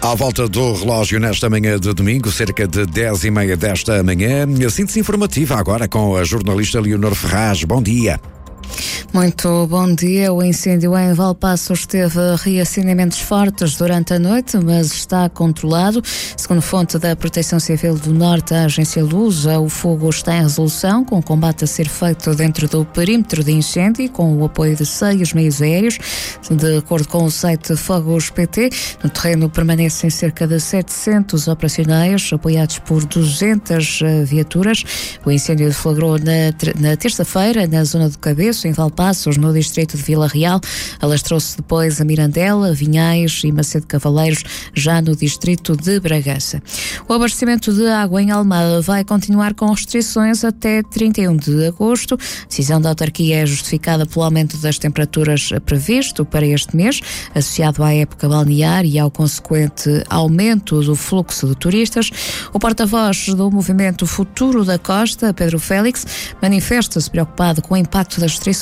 À volta do relógio nesta manhã de domingo, cerca de 10h30 desta manhã, a síntese informativa agora com a jornalista Leonor Ferraz. Bom dia. Muito bom dia. O incêndio em Valpaços teve reacendimentos fortes durante a noite, mas está controlado. Segundo fonte da Proteção Civil do Norte, a agência Lusa, o fogo está em resolução, com o combate a ser feito dentro do perímetro de incêndio, com o apoio de 6 meios aéreos. De acordo com o site Fogos PT, no terreno permanecem cerca de 700 operacionais, apoiados por 200 viaturas. O incêndio deflagrou na terça-feira, na zona do Cabeço, em Valpaços, no distrito de Vila Real. Alastrou-se depois a Mirandela, Vinhais e Macedo Cavaleiros, já no distrito de Bragança. O abastecimento de água em Almada vai continuar com restrições até 31 de agosto. A decisão da autarquia é justificada pelo aumento das temperaturas previsto para este mês, associado à época balnear e ao consequente aumento do fluxo de turistas. O porta-voz do movimento Futuro da Costa, Pedro Félix, manifesta-se preocupado com o impacto das restrições